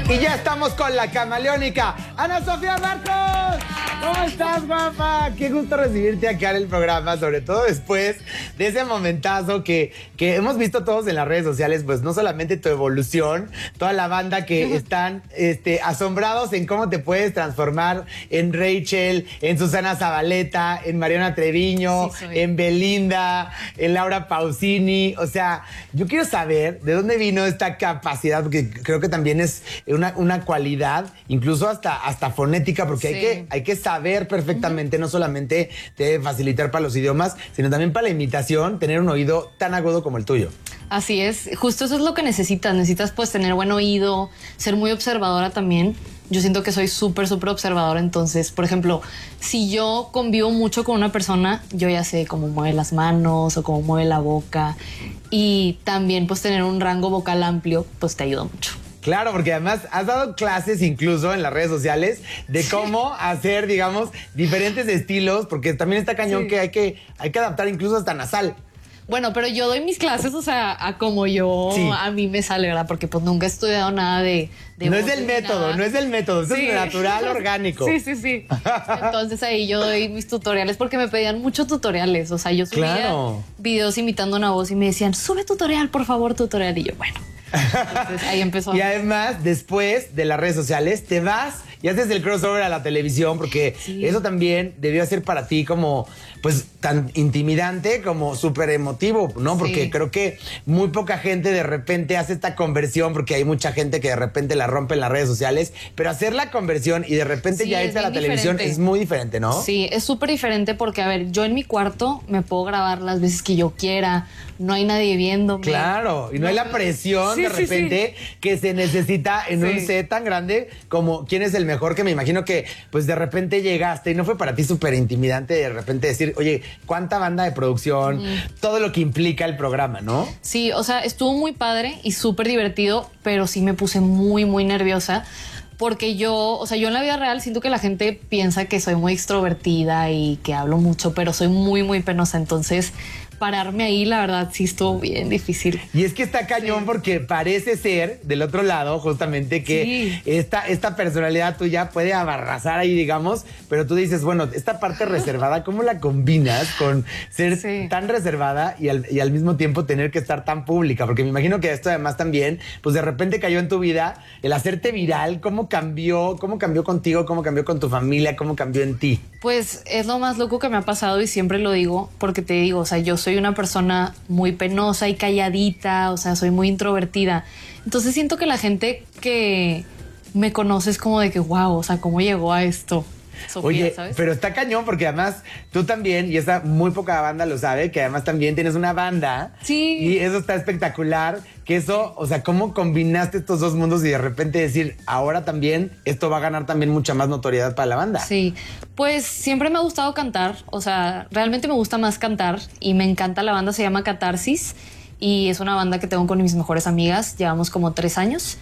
Y ya estamos con la camaleónica Ana Sofía Marcos. ¿Cómo estás, guapa? Qué gusto recibirte acá en el programa, sobre todo después de ese momentazo que hemos visto todos en las redes sociales, pues no solamente tu evolución, toda la banda que están asombrados en cómo te puedes transformar en Rachel, en Susana Zabaleta, en Mariana Treviño, Sí, en Belinda, en Laura Pausini. O sea, yo quiero saber de dónde vino esta capacidad, porque creo que también es una cualidad, incluso hasta fonética, porque hay que saber perfectamente, no solamente te debe facilitar para los idiomas, sino también para la imitación, tener un oído tan agudo como el tuyo. Así es, justo eso es lo que necesitas. Necesitas pues tener buen oído, ser muy observadora también. Yo siento que soy súper observadora, entonces, por ejemplo, si yo convivo mucho con una persona, yo ya sé cómo mueve las manos o cómo mueve la boca, y también pues tener un rango vocal amplio pues te ayuda mucho. Claro, porque además has dado clases incluso en las redes sociales de cómo hacer, digamos, diferentes estilos, porque también está cañón que hay que adaptar incluso hasta nasal. Bueno, pero yo doy mis clases, o sea, a como yo, a mí me sale, ¿verdad? Porque pues nunca he estudiado nada de no es del método, no es del método, eso es natural, orgánico. Sí. Entonces ahí yo doy mis tutoriales porque me pedían muchos tutoriales, o sea, yo subía videos imitando una voz y me decían, sube tutorial, por favor, tutorial, y yo, bueno. Entonces ahí empezó. Y además, después de las redes sociales, te vas y haces el crossover a la televisión, porque eso también debió ser para ti como, pues, tan intimidante como súper emotivo, ¿no? Porque creo que muy poca gente de repente hace esta conversión, porque hay mucha gente que de repente la rompe en las redes sociales, pero hacer la conversión y de repente ya irte a la televisión es muy diferente, ¿no? Sí, es súper diferente porque, a ver, yo en mi cuarto me puedo grabar las veces que yo quiera, no hay nadie viéndome. Claro, y no hay la presión de repente que se necesita en un set tan grande como ¿Quién es el mejor? Que me imagino que pues de repente llegaste y no fue para ti súper intimidante de repente decir, oye, ¿cuánta banda de producción? Todo lo que implica el programa, ¿no? Sí, o sea, estuvo muy padre y súper divertido, pero sí me puse muy nerviosa. Porque yo en la vida real siento que la gente piensa que soy muy extrovertida y que hablo mucho, pero soy muy penosa. Entonces, pararme ahí, la verdad, sí estuvo bien difícil. Y es que está cañón porque parece ser, del otro lado, justamente, que esta personalidad tuya puede abarrasar ahí, digamos, pero tú dices, bueno, esta parte reservada, ¿cómo la combinas con ser tan reservada y al mismo tiempo tener que estar tan pública? Porque me imagino que esto además también, pues de repente cayó en tu vida el hacerte viral. ¿Cómo cambió contigo? ¿Cómo cambió con tu familia? ¿Cómo cambió en ti? Pues es lo más loco que me ha pasado y siempre lo digo porque te digo, o sea, yo soy una persona muy penosa y calladita, o sea, soy muy introvertida. Entonces siento que la gente que me conoce es como de que, wow, o sea, ¿cómo llegó a esto? Sofía, oye, ¿sabes? Pero está cañón porque además tú también, y esa muy poca banda lo sabe, que además también tienes una banda. Sí. Y eso está espectacular. Que eso, o sea, ¿cómo combinaste estos dos mundos y de repente decir, ahora también esto va a ganar también mucha más notoriedad para la banda? Sí, pues siempre me ha gustado cantar, o sea, realmente me gusta más cantar y me encanta la banda, se llama Catarsis y es una banda que tengo con mis mejores amigas, llevamos como 3 años,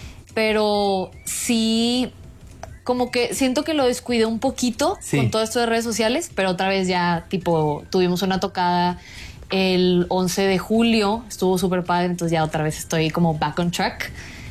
pero sí, como que siento que lo descuidé un poquito con todo esto de redes sociales, pero otra vez ya, tipo, tuvimos una tocada el 11 de julio, estuvo súper padre, entonces ya otra vez estoy como back on track.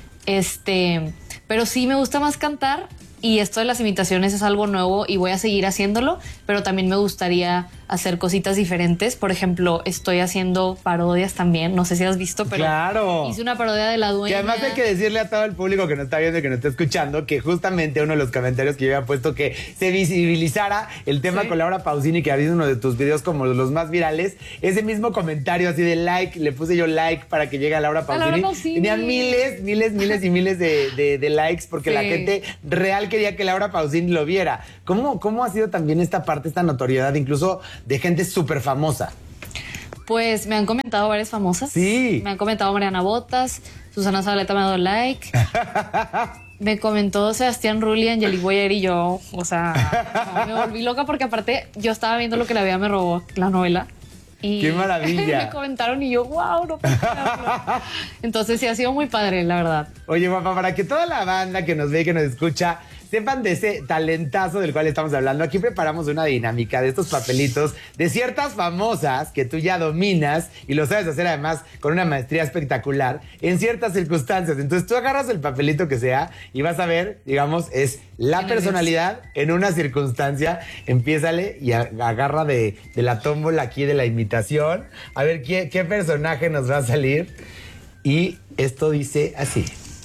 Pero sí me gusta más cantar y esto de las imitaciones es algo nuevo y voy a seguir haciéndolo, pero también me gustaría hacer cositas diferentes. Por ejemplo, estoy haciendo parodias también. No sé si has visto, pero hice una parodia de La Dueña. Que además hay que decirle a todo el público que nos está viendo y que nos está escuchando que justamente uno de los comentarios que yo había puesto que se visibilizara el tema con Laura Pausini, que ha habido uno de tus videos como los más virales, ese mismo comentario así de like, le puse yo like para que llegue a Laura Pausini. Tenía miles y miles de likes porque la gente real quería que Laura Pausini lo viera. ¿Cómo ha sido también esta parte, esta notoriedad, incluso de gente súper famosa? Pues me han comentado varias famosas. Sí. Me han comentado Mariana Botas, Susana Zabaleta me ha dado like. Me comentó Sebastián Rulli, Angelique Boyer y yo, o sea, no, me volví loca porque aparte yo estaba viendo Lo que la vida me robó, la novela. Y ¡qué maravilla! me comentaron y yo, wow, no puedo creerlo. Entonces sí ha sido muy padre, la verdad. Oye, papá, para que toda la banda que nos ve y que nos escucha sepan de ese talentazo del cual estamos hablando. Aquí preparamos una dinámica de estos papelitos de ciertas famosas que tú ya dominas y lo sabes hacer además con una maestría espectacular en ciertas circunstancias. Entonces tú agarras el papelito que sea y vas a ver, digamos, es la personalidad en una circunstancia. Empiézale y agarra de la tómbola aquí de la imitación. A ver qué personaje nos va a salir. Y esto dice así.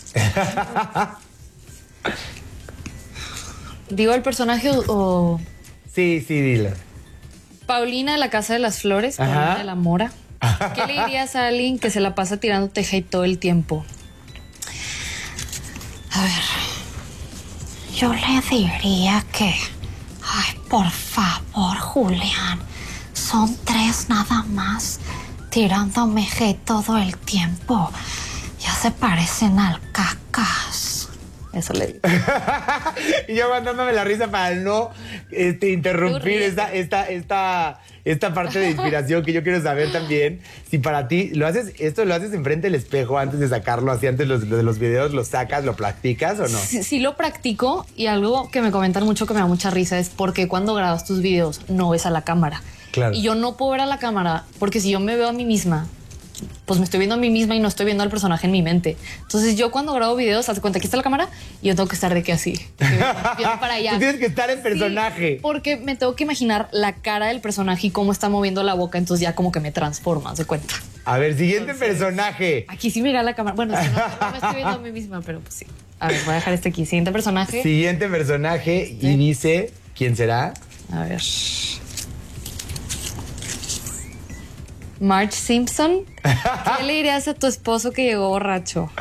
¿Digo el personaje o...? Sí, dilo. Paulina de la Casa de las Flores, Paulina de la Mora. ¿Qué le dirías a alguien que se la pasa tirándote hate todo el tiempo? A ver, yo le diría que... Ay, por favor, Julián. Son 3 nada más, tirándome hate todo el tiempo. Ya se parecen al cacas. Eso le digo. Y yo mandándome la risa para no interrumpir esta parte de inspiración que yo quiero saber también. Si para ti lo haces enfrente del espejo antes de sacarlo, así antes de los videos, lo sacas, lo practicas o no. Sí lo practico, y algo que me comentan mucho que me da mucha risa es porque cuando grabas tus videos no ves a la cámara. Claro. Y yo no puedo ver a la cámara porque si yo me veo a mí misma, pues me estoy viendo a mí misma y no estoy viendo al personaje en mi mente. Entonces yo cuando grabo videos, haz de cuenta, aquí está la cámara y yo tengo que estar de que así. Viendo para allá. Tú tienes que estar en personaje. Sí, porque me tengo que imaginar la cara del personaje y cómo está moviendo la boca, entonces ya como que me transforma, haz de cuenta. A ver, siguiente personaje. Aquí sí mira la cámara. Bueno, es que no me estoy viendo a mí misma, pero pues sí. A ver, voy a dejar este aquí. Siguiente personaje. Siguiente personaje y dice, ¿quién será? A ver. Marge Simpson. ¿Qué le dirías a tu esposo que llegó borracho?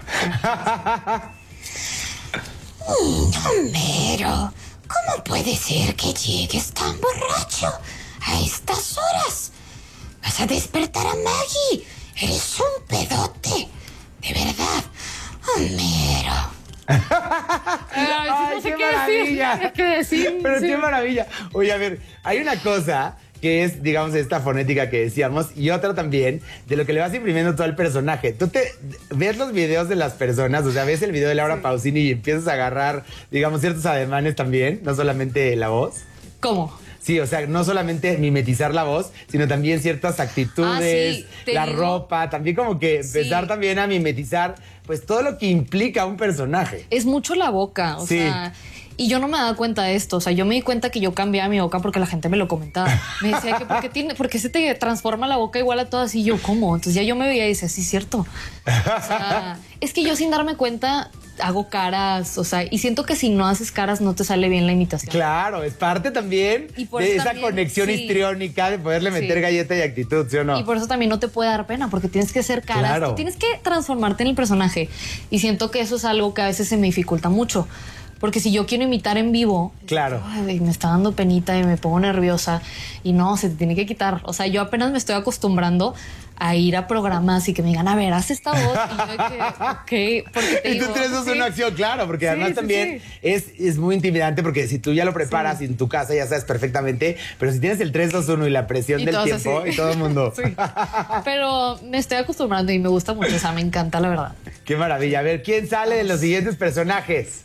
Homero, ¿cómo puede ser que llegues tan borracho a estas horas? Vas a despertar a Maggie. Eres un pedote. De verdad, Homero. Ay, no sé qué decir. ¿Qué decir? Pero Sí. qué maravilla. Oye, a ver, hay una cosa que es, digamos, esta fonética que decíamos, y otra también, de lo que le vas imprimiendo todo el personaje. Tú te ves los videos de las personas, o sea, ves el video de Laura Pausini y empiezas a agarrar, digamos, ciertos ademanes también, no solamente la voz. ¿Cómo? Sí, o sea, no solamente mimetizar la voz, sino también ciertas actitudes, sí, te la digo. ropa, también como que empezar también a mimetizar, pues todo lo que implica un personaje. Es mucho la boca, o Sí. sea... Y yo no me daba cuenta de esto. O sea, yo me di cuenta que yo cambiaba mi boca porque la gente me lo comentaba. Me decía que ¿por qué se te transforma la boca igual a todas? Y yo, ¿cómo? Entonces ya yo me veía y decía, sí, cierto. O sea, es que yo sin darme cuenta hago caras, o sea, y siento que si no haces caras no te sale bien la imitación. Claro, es parte también Y por de eso esa también, conexión sí. histriónica de poderle meter Sí. galleta y actitud, ¿sí o no? Y por eso también no te puede dar pena, porque tienes que hacer caras, Claro. tienes que transformarte en el personaje. Y siento que eso es algo que a veces se me dificulta mucho. Porque si yo quiero imitar en vivo, Claro. ay, me está dando penita y me pongo nerviosa y no, se te tiene que quitar. O sea, yo apenas me estoy acostumbrando a ir a programas y que me digan, a ver, haz esta voz. Y yo de que, ok, porque te Y digo, tú tienes sí. una acción, claro, porque además Sí, también sí. es muy intimidante porque si tú ya lo preparas en tu casa ya sabes perfectamente, pero si tienes el 3, 2, 1 y la presión Y del todos tiempo así. y todo el mundo. Sí. Pero me estoy acostumbrando y me gusta mucho, o sea, me encanta, la verdad. Qué maravilla. A ver, ¿quién sale de los siguientes personajes?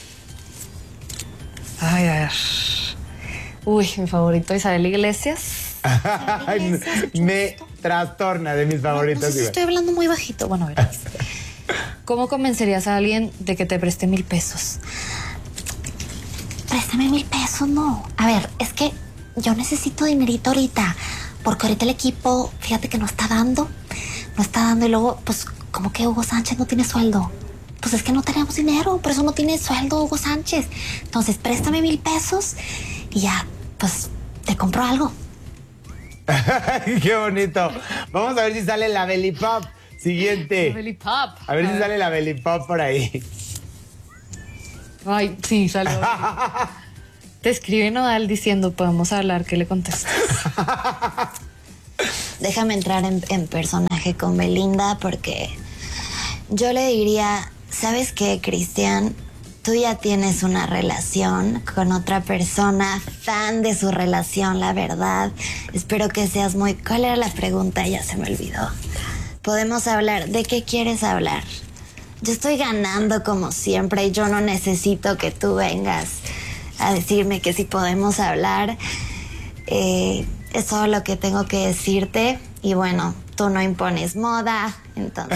Ay, a ver. Uy, mi favorito, Isabel Iglesias. Me trastorna de mis No favoritos. sé si igual. estoy hablando muy bajito. Bueno, a ver. ¿Cómo convencerías a alguien de que te preste 1,000 pesos? Préstame 1,000 pesos, no. A ver, es que yo necesito dinerito ahorita. Porque ahorita el equipo, fíjate que no está dando. No está dando y luego, pues, como que Hugo Sánchez no tiene sueldo. Pues es que no tenemos dinero, por eso no tiene sueldo Hugo Sánchez. Entonces, préstame 1,000 pesos y ya, pues, te compro algo. Qué bonito. Vamos a ver si sale la Belly Pop. Siguiente. Belly Pop. A ver si sale la Belly Pop por ahí. Ay, sí, salió. Te escribe Nodal diciendo, podemos hablar, ¿qué le contestas? Déjame entrar en personaje con Belinda porque yo le diría, ¿sabes qué, Cristian? Tú ya tienes una relación con otra persona, fan de su relación, la verdad. Espero que seas muy... ¿Cuál era la pregunta? Ya se me olvidó. Podemos hablar. ¿De qué quieres hablar? yo estoy ganando como siempre y yo no necesito que tú vengas a decirme que si podemos hablar. Es todo lo que tengo que decirte. Y bueno, tú no impones moda, entonces...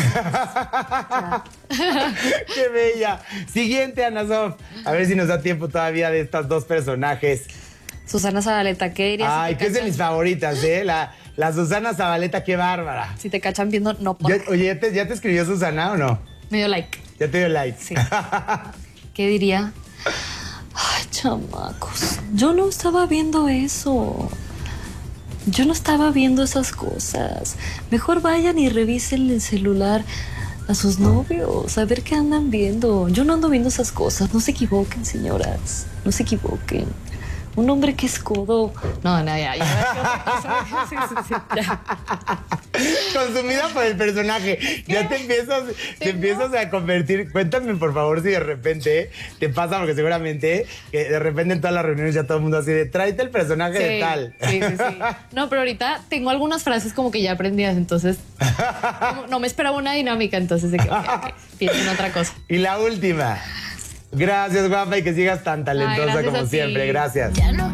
¡Qué bella! Siguiente, Ana Sof. A ver si nos da tiempo todavía de estas dos personajes. Susana Zabaleta, ¿qué dirías? Ay, si te que es de cachan? mis favoritas, ¿eh? La Susana Zabaleta, qué bárbara. Si te cachan viendo, no por... Oye, ¿ya te escribió Susana o no? Me dio like. Ya te dio like. Sí. ¿Qué diría? Ay, chamacos, yo no estaba viendo eso. Yo no estaba viendo esas cosas. Mejor vayan y revisen el celular a sus novios, a ver qué andan viendo. Yo no ando viendo esas cosas. No se equivoquen, señoras. No se equivoquen. Un hombre que es codo. No, ya. Sí, ya. Consumida por el personaje. Ya te empiezas a convertir. Cuéntame, por favor, si de repente te pasa, porque seguramente que de repente en todas las reuniones ya todo el mundo así de tráete el personaje de tal. Sí. No, pero ahorita tengo algunas frases como que ya aprendidas, entonces no me esperaba una dinámica, entonces de que ok, pienso en otra cosa. Y la última. Gracias, guapa, y que sigas tan talentosa gracias como a ti. siempre. Gracias. Ya no